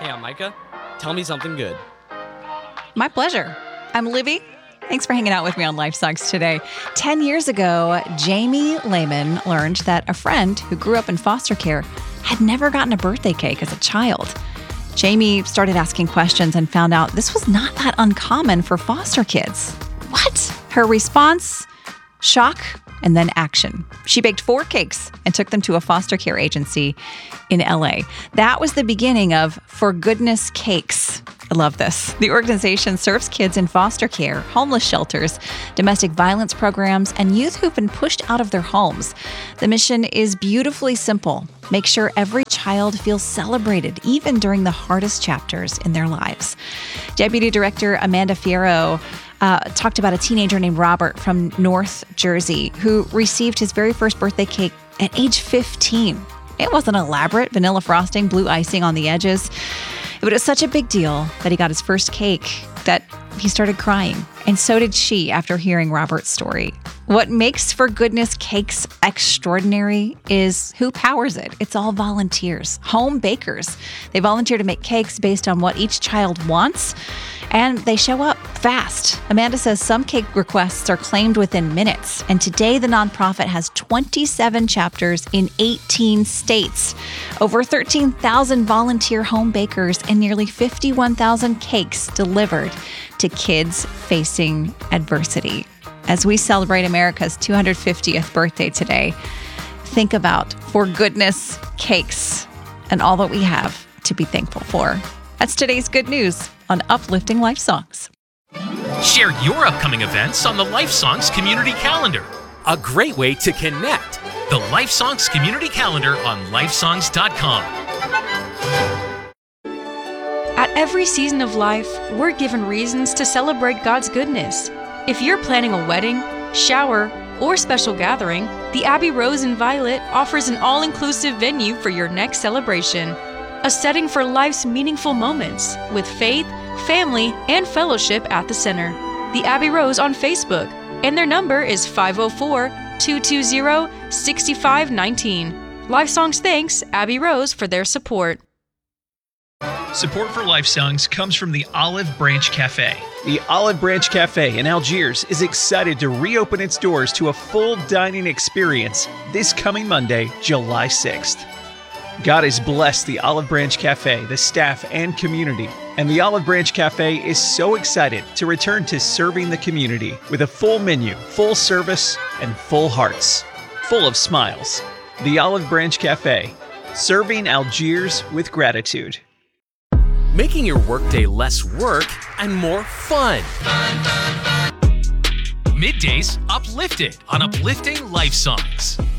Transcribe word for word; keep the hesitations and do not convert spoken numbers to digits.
Hey, I'm Micah. Tell me something good. My pleasure. I'm Libby. Thanks for hanging out with me on Life Songs today. Ten years ago, Jamie Lehman learned that a friend who grew up in foster care had never gotten a birthday cake as a child. Jamie started asking questions and found out this was not that uncommon for foster kids. What? Her response? Shock and then action. She baked four cakes and took them to a foster care agency in L A. That was the beginning of For Goodness Cakes. I love this. The organization serves kids in foster care, homeless shelters, domestic violence programs, and youth who've been pushed out of their homes. The mission is beautifully simple. Make sure every child feels celebrated, even during the hardest chapters in their lives. Deputy Director Amanda Fierro uh, talked about a teenager named Robert from North Jersey who received his very first birthday cake at age fifteen. It wasn't elaborate, vanilla frosting, blue icing on the edges. But it was such a big deal that he got his first cake that he started crying. And so did she after hearing Robert's story. What makes For Goodness Cakes extraordinary is who powers it. It's all volunteers, home bakers. They volunteer to make cakes based on what each child wants, and they show up fast. Amanda says some cake requests are claimed within minutes, and today the nonprofit has twenty-seven chapters in eighteen states, over thirteen thousand volunteer home bakers, and nearly fifty-one thousand cakes delivered to kids facing adversity. As we celebrate America's two hundred fiftieth birthday today, think about For Goodness Cakes and all that we have to be thankful for. That's today's good news on Uplifting Life Songs. Share your upcoming events on the Life Songs Community Calendar. A great way to connect. The Life Songs Community Calendar on life songs dot com. At every season of life, we're given reasons to celebrate God's goodness. If you're planning a wedding, shower, or special gathering, the Abbey Rose in Violet offers an all-inclusive venue for your next celebration. A setting for life's meaningful moments, with faith, family, and fellowship at the center. The Abbey Rose on Facebook, and their number is five oh four, two two zero, six five one nine. Life Songs thanks Abbey Rose for their support. Support for Life Songs comes from the Olive Branch Cafe. The Olive Branch Cafe in Algiers is excited to reopen its doors to a full dining experience this coming Monday, July sixth. God has blessed the Olive Branch Cafe, the staff, and community, and the Olive Branch Cafe is so excited to return to serving the community with a full menu, full service, and full hearts, full of smiles. The Olive Branch Cafe, serving Algiers with gratitude. Making your workday less work and more fun. Middays Uplifted on Uplifting Life Songs.